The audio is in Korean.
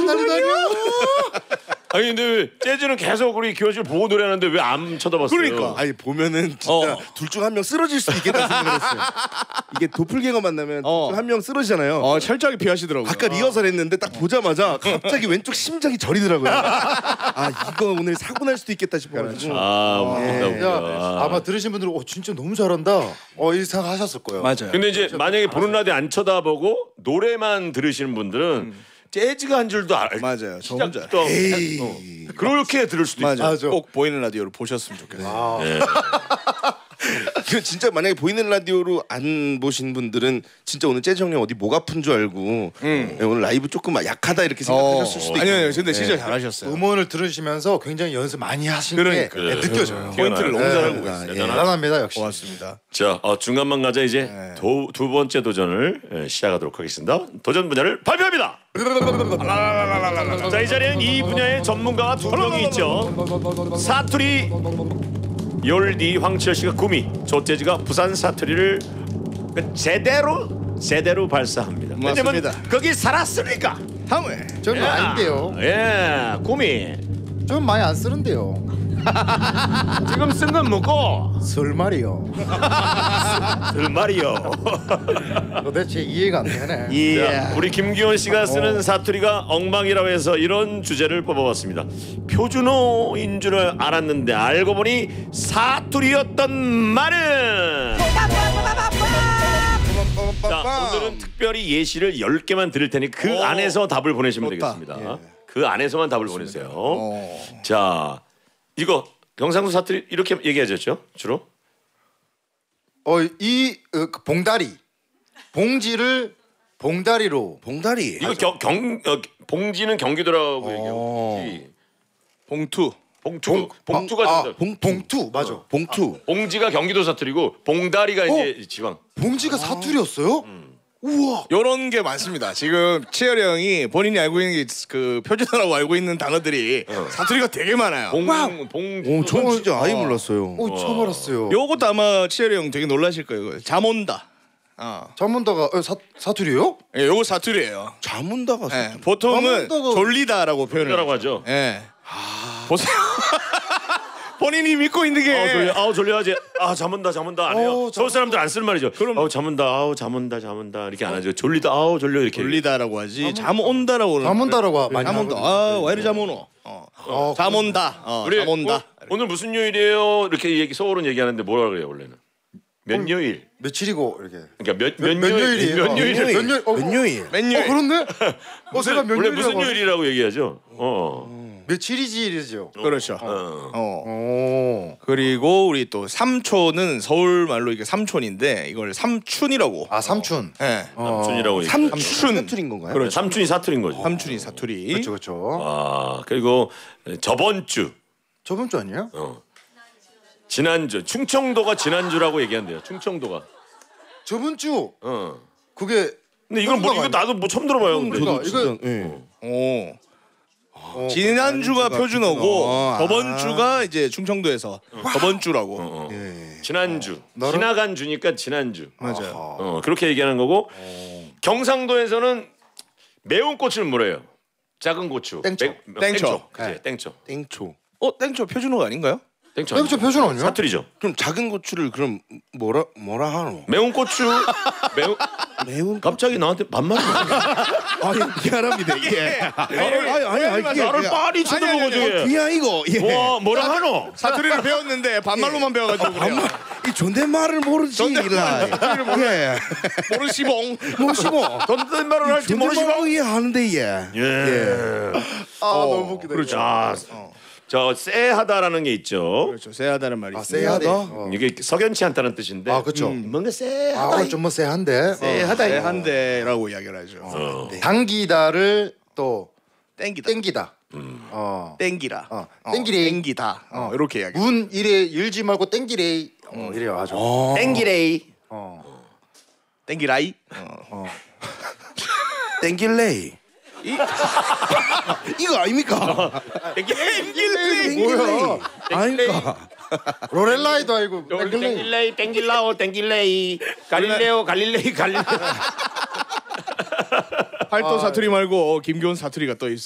기다리다니요. 아니 근데 왜 재즈는 계속 우리 기원 씨를 보고 노래하는데 왜 안 쳐다봤어요? 그러니까. 아니 보면은 진짜 둘 중 한 명 쓰러질 수도 있겠다 생각했어요. 이게 도플갱어 만나면 한 명 쓰러지잖아요. 철저하게 피하시더라고요. 아까 리허설 했는데 딱 보자마자 갑자기 왼쪽 심장이 저리더라고요. 아 이거 오늘 사고 날 수도 있겠다 싶어가지고. 웃긴다. 아마 들으신 분들은 진짜 너무 잘한다. 이 생각하셨을 거예요. 맞아요. 근데 이제 만약에 보는 라디오 안 쳐다보고 노래만 들으시는 분들은 재즈가 한 줄도 맞아요. 저 혼자. 그렇게 들을 수도 있어요. 맞아. 꼭 보이는 라디오를 보셨으면 좋겠어요. 이거 진짜 만약에 보이는 라디오로 안 보신 분들은 진짜 오늘 재즈 형님 어디 목 아픈 줄 알고 오늘 라이브 조금 약하다 이렇게 생각하셨을 수도 있고. 아니요, 근데 진짜 잘하셨어요. 음원을 들으시면서 굉장히 연습 많이 하신 게 느껴져요. 포인트를 너무 잘하고 계세요. 대단합니다 역시. 고맙습니다. 자, 중간만 가자 이제 두 번째 도전을 시작하도록 하겠습니다. 도전 분야를 발표합니다. 자, 이 자리에는 이 분야의 전문가가 두 명이 있죠. 사투리 열디 황철 씨가 구미, 조재즈가 부산 사투리를 제대로 발사합니다. 맞습니다. 왜냐면 거기 살았으니까. 다음에 저는 아닌데요. 구미. 좀 많이 안 쓰는데요. 지금 쓴 건 뭐고? 설말이요. 말이요. 도대체 이해가 안 되네. 자, 우리 김기원 씨가 쓰는 사투리가 엉망이라고 해서 이런 주제를 뽑아봤습니다. 표준어인 줄 알았는데 알고 보니 사투리였던 말은. 자, 오늘은 특별히 예시를 10개만 드릴 테니 그 안에서 답을 보내시면 되겠습니다. 그 안에서만 답을 보내세요. 자, 이거 경상도 사투리 이렇게 얘기하셨죠? 주로? 봉다리. 봉지를 봉다리로. 봉다리. 이거 봉지는 경기도라고 얘기하고 봉투가 봉투 맞아. 봉투. 봉지가 경기도 사투리고 봉다리가 이제 지방. 봉지가 사투리였어요? 우와. 이런 게 많습니다. 지금 치열이 형이 본인이 알고 있는 게 그 표준어라고 알고 있는 단어들이 사투리가 되게 많아요. 전 진짜 아예 몰랐어요. 처음 알았어요. 요것도 아마 치열이 형 되게 놀라실 거예요. 잠 온다. 잠온다가 사투리요? 예, 요거 사투리예요. 잠 온다가 예, 보통은 잠온다가- 졸리다라고 표현을 라고 하죠. 예. 보세요. 본인이 믿고 있는 게 졸려 하지. 잠온다 안 해요. 서울 사람들 안 쓰는 말이죠. 그럼- 잠온다. 잠온다 이렇게 안 하죠. 졸리다. 졸려 이렇게. 졸리다라고 하지. 잠 온다라고. 잠 온다라고 많이 잠 온다. 왜 이리 잠 오노? 잠 온다. 잠 온다. 오늘 무슨 요일이에요? 이렇게 서울은 얘기하는데 뭐라 그래요 원래는? 몇 요일? 며칠이고 이렇게. 그러니까 몇 요일이에요? 몇 요일? 몇 요일? 몇 요일? 몇 요일? 그렇네. 제가 몇 원래 무슨 요일이라고 요일이라고 얘기하죠? 며칠이지죠. 그렇죠. 오. 그리고 우리 또 삼촌은 서울 말로 이게 삼촌인데 이걸 삼춘이라고. 삼춘. 예. 삼촌이라고 얘기해요. 삼춘 사투리인 건가요? 그렇죠. 삼촌이 사투리인 거죠. 삼춘이 사투리. 그렇죠. 그리고 저번 주 저번 주 아니에요? 지난주 충청도가 지난주라고 얘기한대요. 충청도가. 저번 주. 그게. 근데 이건 이거 나도 뭐 처음 들어봐요. 근데. 그러니까 이거. 오. 지난주가 표준어고 저번 주가 이제 충청도에서 저번 주라고. 지난주. 지나간 주니까 지난주. 맞아요. 그렇게 얘기하는 거고. 경상도에서는 매운 고추는 뭐래요? 작은 고추. 땡초. 땡초. 그치? 땡초. 땡초. 땡초 표준어가 아닌가요? 땡초. 땡초 표준어 아니야? 사투리죠. 그럼 작은 고추를 그럼 뭐라 하노? 매운 고추. 매운 갑자기 나한테 반말을 아니 미안합니다 이게. 아니 이게 나를 빤히 쳐다보고 저게. 그냥 이거. 와 뭐라 하노? 사투리를 배웠는데 반말로만 배워가지고 그래요. 이 존댓말을 모르지 일라. 예. 모르시봉. 모시고. 존댓말을 할지 모르시고. 존댓말 이해하는데 예. 너무 웃기다. 그렇죠. 저 쎄하다라는 게 있죠. 그렇죠. 쎄하다는 말이 있습니다. 쎄하다. 이게 석연치 않다는 뜻인데. 그렇죠. 뭔가 쎄하다. 오늘 좀뭐 쎄한데. 쎄한데라고 이야기를 하죠. 당기다를 또 땡기다. 땡기다. 땡기라. 땡기래. 땡기다. 이렇게 이야기. 문 이래 열지 말고 땡기래. 이래요 아주. 땡기레이. 땡기라이. 땡길레이. 이거 아닙니까? 땡기레이. 뭐야? 아닙니까? 로렐라이도 아니고 땡길레이. 땡길라오. 땡길레이. 갈릴레오. 갈릴레이. 팔도 사투리 말고 김기훈 사투리가 또 있어.